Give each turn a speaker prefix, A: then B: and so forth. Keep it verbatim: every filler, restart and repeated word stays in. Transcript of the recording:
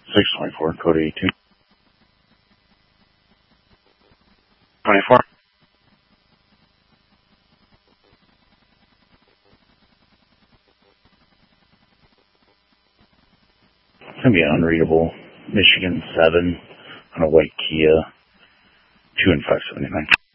A: six twenty-four, code eighty-two. twenty-four. It's going to be an unreadable Michigan seven on a white Kia, two and five seventy-nine.